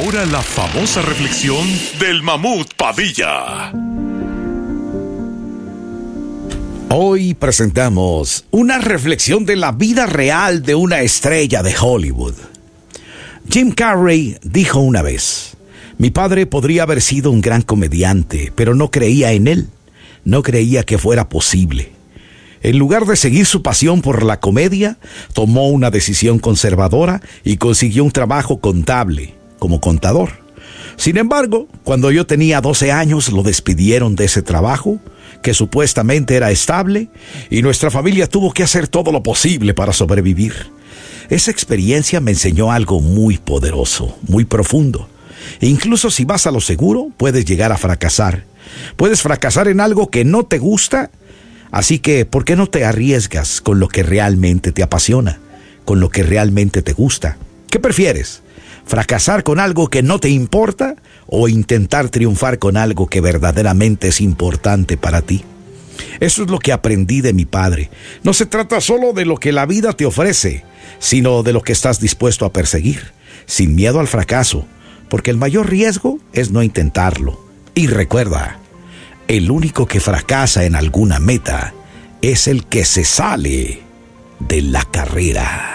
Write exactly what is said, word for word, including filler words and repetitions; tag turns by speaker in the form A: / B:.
A: ahora la famosa reflexión del Mamut Padilla.
B: Hoy presentamos una reflexión de la vida real de una estrella de Hollywood. Jim Carrey dijo una vez: mi padre podría haber sido un gran comediante, pero no creía en él. No creía que fuera posible. En lugar de seguir su pasión por la comedia, tomó una decisión conservadora y consiguió un trabajo contable, como contador. Sin embargo, cuando yo tenía doce años, lo despidieron de ese trabajo, que supuestamente era estable, y nuestra familia tuvo que hacer todo lo posible para sobrevivir. Esa experiencia me enseñó algo muy poderoso, muy profundo. E incluso si vas a lo seguro, puedes llegar a fracasar. Puedes fracasar en algo que no te gusta. Así que, ¿por qué no te arriesgas con lo que realmente te apasiona? Con lo que realmente te gusta. ¿Qué prefieres? ¿Fracasar con algo que no te importa? ¿O intentar triunfar con algo que verdaderamente es importante para ti? Eso es lo que aprendí de mi padre. No se trata solo de lo que la vida te ofrece, sino de lo que estás dispuesto a perseguir, sin miedo al fracaso, porque el mayor riesgo es no intentarlo. Y recuerda, el único que fracasa en alguna meta es el que se sale de la carrera.